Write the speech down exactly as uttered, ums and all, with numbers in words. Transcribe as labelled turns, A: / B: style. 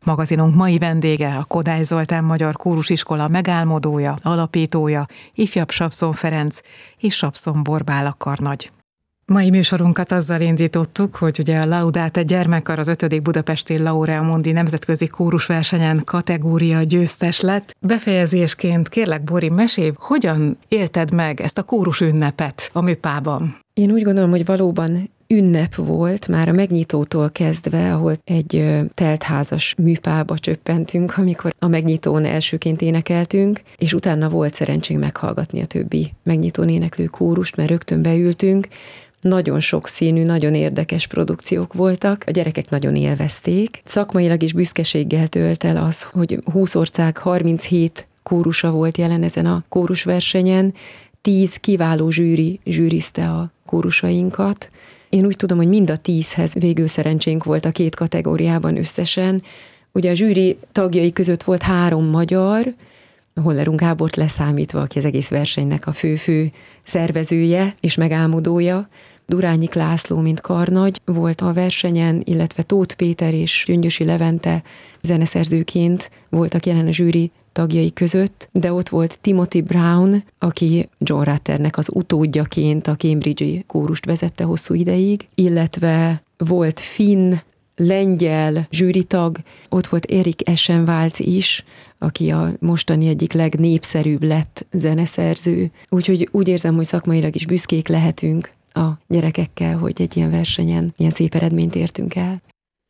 A: Magazinunk mai vendége a Kodály Zoltán Magyar Kórusiskola megálmodója, alapítója, ifjabb Sapszon Ferenc és Sapszon Borbála karnagy. Mai műsorunkat azzal indítottuk, hogy ugye a Laudate gyermekkar az ötödik budapesti Laurea Mundi nemzetközi kórusversenyen kategória győztes lett. Befejezésként kérlek, Bori, mesélj, hogyan élted meg ezt a kórus ünnepet a műpában?
B: Én úgy gondolom, hogy valóban ünnep volt, már a megnyitótól kezdve, ahol egy teltházas műpába csöppentünk, amikor a megnyitón elsőként énekeltünk, és utána volt szerencsénk meghallgatni a többi megnyitón éneklő kórust, mert rögtön beültünk. Nagyon sokszínű, nagyon érdekes produkciók voltak, a gyerekek nagyon élvezték. Szakmailag is büszkeséggel tölt el az, hogy húsz ország harminchét kórusa volt jelen ezen a kórusversenyen, tíz kiváló zsűri zsűrizte a kórusainkat. Én úgy tudom, hogy mind a tízhez végül szerencsénk volt a két kategóriában összesen. Ugye a zsűri tagjai között volt három magyar, Hollerung Gábort leszámítva, aki az egész versenynek a fő-fő szervezője és megálmodója. Durányi László, mint karnagy volt a versenyen, illetve Tóth Péter és Gyöngyösi Levente zeneszerzőként voltak jelen a zsűri tagjai között, de ott volt Timothy Brown, aki John Rutternek az utódjaként a Cambridge-i kórust vezette hosszú ideig, illetve volt finn, lengyel zsűritag, ott volt Erik Eschenwalz is, aki a mostani egyik legnépszerűbb lett zeneszerző. Úgyhogy úgy érzem, hogy szakmailag is büszkék lehetünk a gyerekekkel, hogy egy ilyen versenyen ilyen szép eredményt értünk el.